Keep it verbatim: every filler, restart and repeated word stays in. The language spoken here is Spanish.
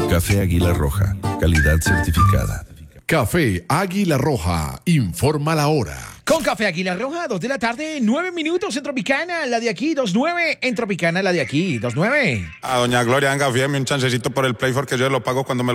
Café Águila Roja, calidad certificada. Café Águila Roja, informa la hora. Con Café Águila Roja, dos de la tarde, nueve minutos en Tropicana, la de aquí, dos nueve en Tropicana, la de aquí, dos nueve. A doña Gloria, venga, fíjeme un chancecito por el Playfor que yo lo pago cuando me